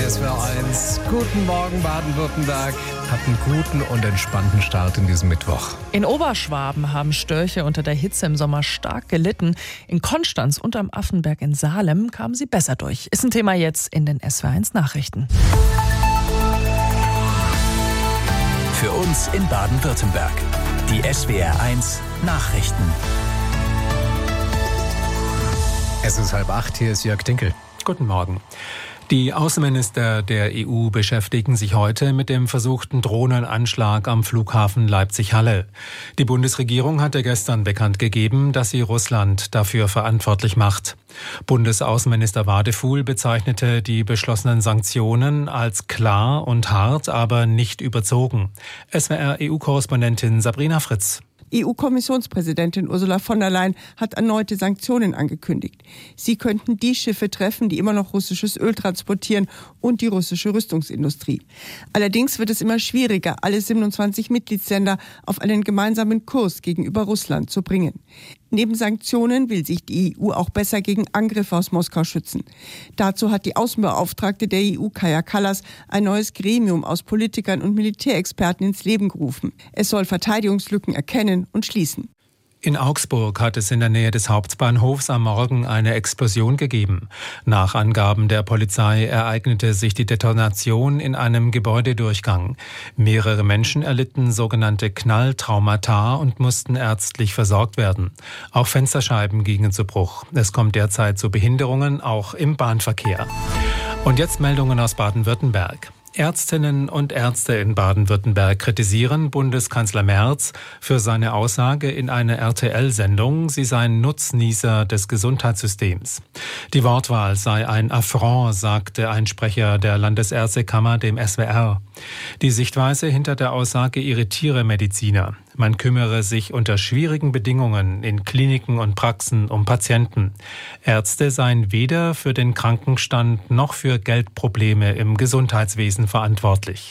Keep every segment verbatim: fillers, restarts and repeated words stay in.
S W R eins. Guten Morgen, Baden-Württemberg. Hat einen guten und entspannten Start in diesem Mittwoch. In Oberschwaben haben Störche unter der Hitze im Sommer stark gelitten. In Konstanz und am Affenberg in Salem kamen sie besser durch. Ist ein Thema jetzt in den S W R eins Nachrichten. Für uns in Baden-Württemberg. Die S W R eins Nachrichten. Es ist halb acht, hier ist Jörg Dinkel. Guten Morgen. Die Außenminister der E U beschäftigen sich heute mit dem versuchten Drohnenanschlag am Flughafen Leipzig-Halle. Die Bundesregierung hatte gestern bekannt gegeben, dass sie Russland dafür verantwortlich macht. Bundesaußenminister Wadefuhl bezeichnete die beschlossenen Sanktionen als klar und hart, aber nicht überzogen. S W R-E U-Korrespondentin Sabrina Fritz. E U-Kommissionspräsidentin Ursula von der Leyen hat erneute Sanktionen angekündigt. Sie könnten die Schiffe treffen, die immer noch russisches Öl transportieren und die russische Rüstungsindustrie. Allerdings wird es immer schwieriger, alle siebenundzwanzig Mitgliedsländer auf einen gemeinsamen Kurs gegenüber Russland zu bringen. Neben Sanktionen will sich die E U auch besser gegen Angriffe aus Moskau schützen. Dazu hat die Außenbeauftragte der E U, Kaja Kallas, ein neues Gremium aus Politikern und Militärexperten ins Leben gerufen. Es soll Verteidigungslücken erkennen und schließen. In Augsburg hat es in der Nähe des Hauptbahnhofs am Morgen eine Explosion gegeben. Nach Angaben der Polizei ereignete sich die Detonation in einem Gebäudedurchgang. Mehrere Menschen erlitten sogenannte Knalltraumata und mussten ärztlich versorgt werden. Auch Fensterscheiben gingen zu Bruch. Es kommt derzeit zu Behinderungen, auch im Bahnverkehr. Und jetzt Meldungen aus Baden-Württemberg. Ärztinnen und Ärzte in Baden-Württemberg kritisieren Bundeskanzler Merz für seine Aussage in einer R T L-Sendung, sie seien Nutznießer des Gesundheitssystems. Die Wortwahl sei ein Affront, sagte ein Sprecher der Landesärztekammer dem S W R. Die Sichtweise hinter der Aussage irritiere Mediziner. Man kümmere sich unter schwierigen Bedingungen in Kliniken und Praxen um Patienten. Ärzte seien weder für den Krankenstand noch für Geldprobleme im Gesundheitswesen verantwortlich.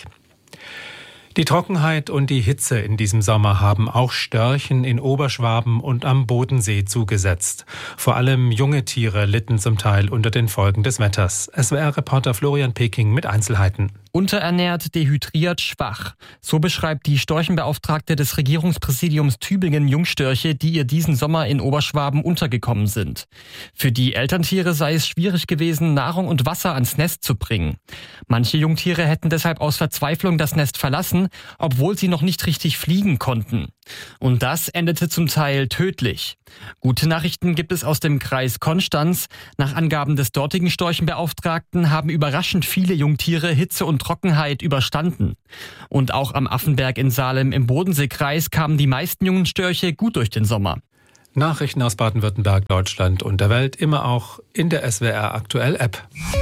Die Trockenheit und die Hitze in diesem Sommer haben auch Störchen in Oberschwaben und am Bodensee zugesetzt. Vor allem junge Tiere litten zum Teil unter den Folgen des Wetters. S W R-Reporter Florian Peking mit Einzelheiten. Unterernährt, dehydriert, schwach. So beschreibt die Storchenbeauftragte des Regierungspräsidiums Tübingen Jungstörche, die ihr diesen Sommer in Oberschwaben untergekommen sind. Für die Elterntiere sei es schwierig gewesen, Nahrung und Wasser ans Nest zu bringen. Manche Jungtiere hätten deshalb aus Verzweiflung das Nest verlassen, obwohl sie noch nicht richtig fliegen konnten. Und das endete zum Teil tödlich. Gute Nachrichten gibt es aus dem Kreis Konstanz. Nach Angaben des dortigen Storchenbeauftragten haben überraschend viele Jungtiere Hitze und Trockenheit überstanden. Und auch am Affenberg in Salem im Bodenseekreis kamen die meisten jungen Störche gut durch den Sommer. Nachrichten aus Baden-Württemberg, Deutschland und der Welt immer auch in der S W R Aktuell App.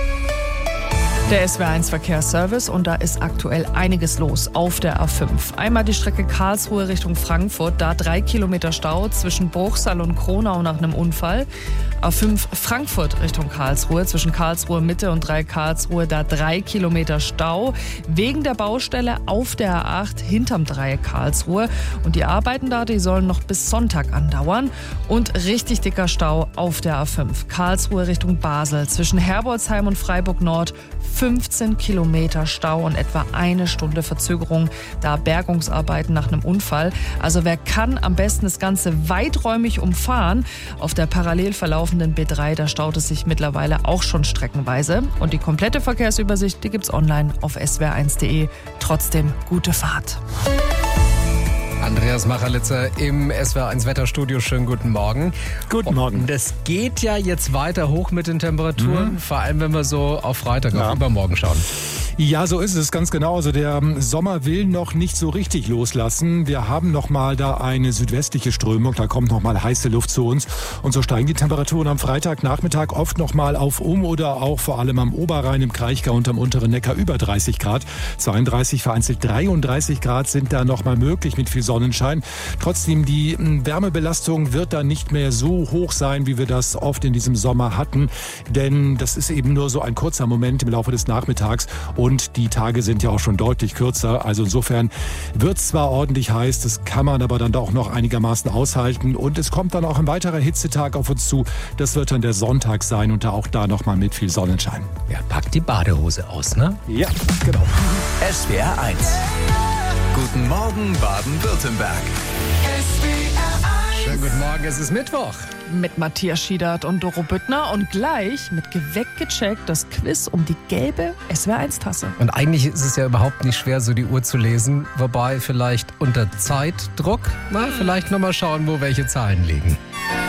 Der S W R eins Verkehrsservice und da ist aktuell einiges los auf der A fünf. Einmal die Strecke Karlsruhe Richtung Frankfurt, da drei Kilometer Stau zwischen Bruchsal und Kronau nach einem Unfall. A fünf Frankfurt Richtung Karlsruhe, zwischen Karlsruhe Mitte und drei Karlsruhe, da drei Kilometer Stau wegen der Baustelle auf der A acht hinterm Dreieck Karlsruhe. Und die Arbeiten da, die sollen noch bis Sonntag andauern. Und richtig dicker Stau auf der A fünf Karlsruhe Richtung Basel, zwischen Herbolzheim und Freiburg Nord. fünfzehn Kilometer Stau und etwa eine Stunde Verzögerung, da Bergungsarbeiten nach einem Unfall. Also wer kann, am besten das Ganze weiträumig umfahren. Auf der parallel verlaufenden B drei, da staut es sich mittlerweile auch schon streckenweise. Und die komplette Verkehrsübersicht, die gibt's online auf s w r eins punkt de. Trotzdem gute Fahrt. Andreas Macharlitzer im S W R eins Wetterstudio. Schönen guten Morgen. Guten Morgen. Und es geht ja jetzt weiter hoch mit den Temperaturen, mhm. vor allem wenn wir so auf Freitag, ja. auf übermorgen schauen. Ja, so ist es ganz genau. Also der Sommer will noch nicht so richtig loslassen. Wir haben noch mal da eine südwestliche Strömung, da kommt noch mal heiße Luft zu uns. Und so steigen die Temperaturen am Freitagnachmittag oft noch mal auf um oder auch vor allem am Oberrhein, im Kraichgau und am unteren Neckar über dreißig Grad. zweiunddreißig, vereinzelt dreiunddreißig Grad sind da noch mal möglich mit viel Sonne Sonnenschein. Trotzdem, die Wärmebelastung wird dann nicht mehr so hoch sein, wie wir das oft in diesem Sommer hatten. Denn das ist eben nur so ein kurzer Moment im Laufe des Nachmittags und die Tage sind ja auch schon deutlich kürzer. Also insofern wird es zwar ordentlich heiß, das kann man aber dann auch noch einigermaßen aushalten. Und es kommt dann auch ein weiterer Hitzetag auf uns zu. Das wird dann der Sonntag sein und da auch da nochmal mit viel Sonnenschein. Ja, packt die Badehose aus, ne? Ja, genau. S W R eins. Guten Morgen Baden-Württemberg. Schönen guten Morgen, es ist Mittwoch. Mit Matthias Schiedert und Doro Büttner und gleich mit Geweckt gecheckt das Quiz um die gelbe S W R eins Tasse. Und eigentlich ist es ja überhaupt nicht schwer, so die Uhr zu lesen. Wobei vielleicht unter Zeitdruck, na, vielleicht nochmal schauen, wo welche Zahlen liegen.